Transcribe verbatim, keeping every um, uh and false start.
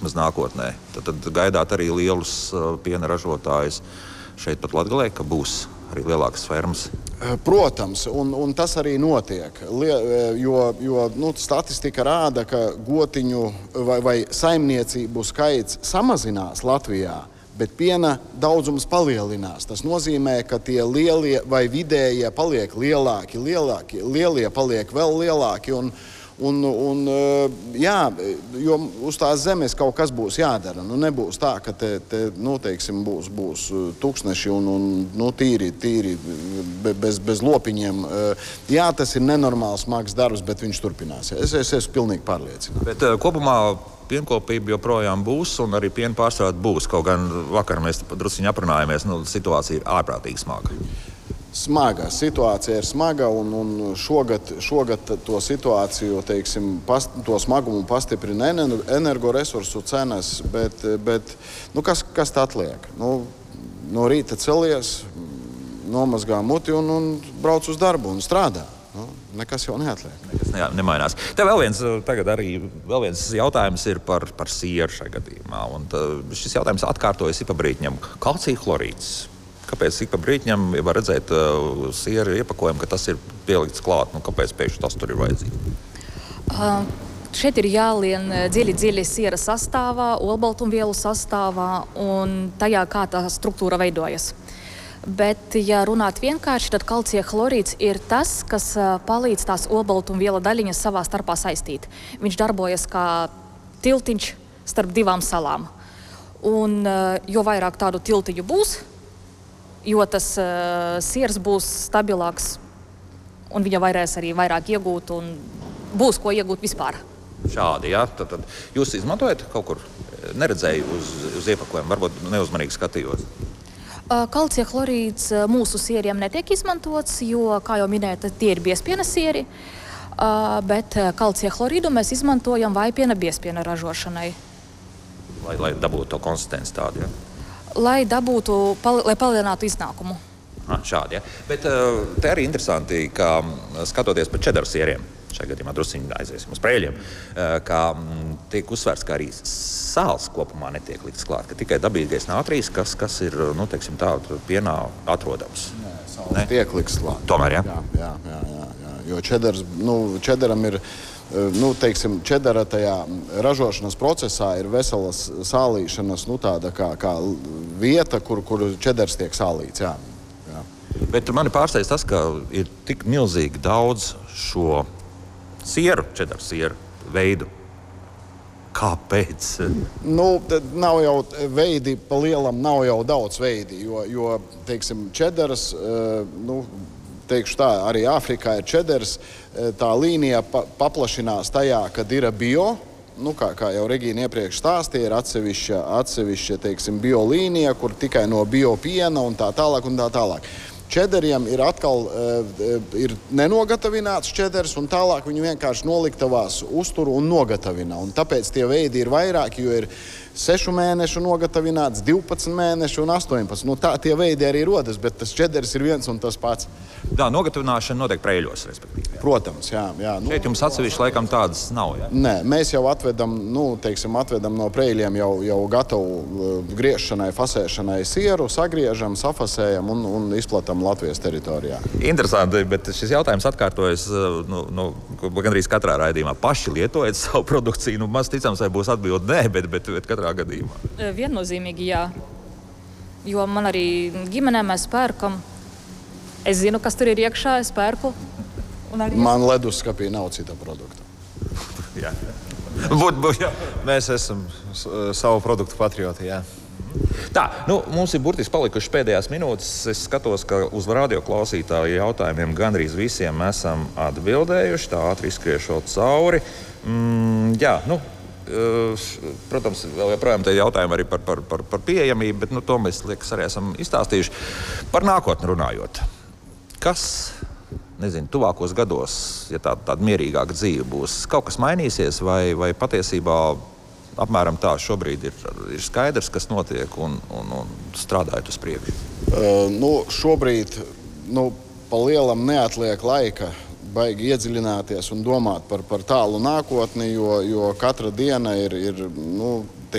vismaz nākotnē. Tad, tad gaidāt arī lielus piena ražotājus šeit pat Latgalē, ka būs arī lielākas fermas. Protams, un, un tas arī notiek, jo, jo nu, statistika rāda, ka gotiņu vai, vai saimniecību skaits samazinās Latvijā, bet piena daudzums palielinās. Tas nozīmē, ka tie lielie vai vidējie paliek lielāki, lielāki, lielie paliek vēl lielāki. Un, un, un, jā, jo uz tās zemes kaut kas būs jādara. Nu, nebūs tā, ka te, te nu, teiksim, būs, būs tūkstneši un, un nu, tīri, tīri bez, bez lopiņiem. Jā, tas ir nenormāls smags darbs, bet viņš turpināsies. Es, es esmu pilnīgi pārliecināts. Bet kopumā pienkopība joprojām būs, un arī piena pārstrāde būs. Kaut gan vakar mēs drusciņi aprunājāmies, nu, situācija ir ārprātīgi smaga. Smaga. Situācija ir smaga, un, un šogad, šogad to situāciju, teiksim, past, to smagumu pastiprina energoresursu cenas, bet, bet nu, kas, kas tā atliek? Nu, no rīta celies, nomazgā muti un, un brauc uz darbu un strādā. Nu, nekas jau neatliek. Nekas ne, nemainās. Te vēl viens, tagad arī vēl viens jautājums ir par, par sieru šajā gadījumā. Un tā, šis jautājums atkārtojas ik pa brīķņam. Kalcija chlorīds. Kāpēc ik pa brīķņam var redzēt uh, sieru iepakojumu, ka tas ir pielikts klāt? Nu, kāpēc pēkšņi tas tur ir vajadzīgi? Uh, šeit ir jālien dziļi, dziļi siera sastāvā, olbaltumvielu sastāvā un tajā, kā tā struktūra veidojas. Bet, ja runāt vienkārši, tad kalcija chlorīds ir tas, kas uh, palīdz tās olbaltumviela daļiņas savā starpā saistīt. Viņš darbojas kā tiltiņš starp divām salām. Un uh, jo vairāk tādu tiltiņu būs, jo tas uh, siers būs stabilāks un viņa varēs arī vairāk iegūt un būs ko iegūt vispār. Šādi, jā. Tad, tad jūs izmantojat kaut kur? Neredzēju uz, uz iepakojumu, varbūt neuzmanīgi skatījos. Uh, kalcija chlorīds mūsu sieriem netiek izmantots, jo, kā jau minēta, tie ir biezpiena sieri, uh, bet kalcija chlorīdu mēs izmantojam vājpiena biezpiena ražošanai. Lai, lai dabūtu to konsistenci tādu, jā? Lai dabūtu, pal lai palielinātu iznākumu. Ah, šādi, ja. Bet uh, te arī interesanti, ka skatoties par čedaru sieriem, šajā gadījumā drusciņi aiziesim uz prēļiem, uh, ka m, tiek uzsvērts, ka arī sāls kopumā netiek likts klāt, ka tikai dabīgais nātrijs, kas, kas ir, nu, teiksim tā, pienā atrodams. Nē, sāls ne? tiek likts klāt. Tomēr, jā? Jā, jā, jā, jā, jā. Jo čedars, nu, čedaram ir, nu, teiksim, čedara tajā ražošanas procesā ir veselas sālīšanas, nu, tāda kā, kā vieta, kur, kur čedars tiek sālīts, jā. jā. Bet mani pārsteidz tas, ka ir tik milzīgi daudz šo sieru, čedaru sieru veidu. Kāpēc? Nu, nav jau veidi, pa lielam nav jau daudz veidi, jo, jo teiksim, čedars, nu, teikšu tā, arī Āfrikā ir čedars, tā līnija pa, paplašinās tajā, kad ir bio, nu, kā, kā jau Regīna iepriekš stāstīja, ir atsevišķa, atsevišķa, teiksim, bio līnija, kur tikai no bio piena un tā tālāk un tā tālāk. Čederiem ir atkal ir nenogatavināts čeders, un tālāk viņu vienkārši noliktavās uzturu un nogatavina. Un tāpēc tie veidi ir vairāki, jo ir sešu mēnešu nogatavināts, divpadsmit mēnešu un astoņpadsmit. Nu, tā tie veidi arī rodas, bet tas čeders ir viens un tas pats. Tā, nogatavināšana notiek prēļos, respektīvi. Jā. Protams, jā. jā. Nu, šeit jums atsevišķi laikam tādas nav, jā? Nē, mēs jau atvedam, nu, teiksim, atvedam no prēļiem jau, jau gatavu uh, griešanai, fasēšanai sieru, sagriežam, safasējam un, un izplatam Latvijas teritorijā. Interesanti, bet šis jautājums atkārtojas nu, nu, gandrīz katrā raidījumā. Paši lietojat savu produkciju, nu, maz ticams, vai būs atbildi nē, bet, bet, bet katrā gadījumā. Viennozīmīgi, jā. Jo man arī ģimenē mēs pērkam. Es zinu, kas tur ir iekšā, es pērku. Arī... Man leduskapī nav cita produkta. jā. Būt, būt, jā. Mēs esam savu produktu patrioti, jā. Tā, nu, mums ir burtiski palikuši pēdējās minūtes. Es skatos, ka uz radio klausītāju jautājumiem gandrīz visiem esam atbildējuši, tā ātri izskriešot cauri. Mm, jā, nu, protams, vēl joprojām te jautājumi arī par, par, par, par pieejamību, bet nu, to mēs, liekas, arī esam izstāstījuši. Par nākotni runājot. Kas, nezinu, tuvākos gados, ja tāda, tāda mierīgāka dzīve būs, kaut kas mainīsies vai, vai patiesībā apmēram tā šobrīd ir, ir skaidrs, kas notiek un, un, un strādājot uz priekšu? Uh, nu, šobrīd, nu, pa lielam neatliek laika baigi iedziļināties un domāt par, par tālu nākotni, jo, jo katra diena ir, ir nu,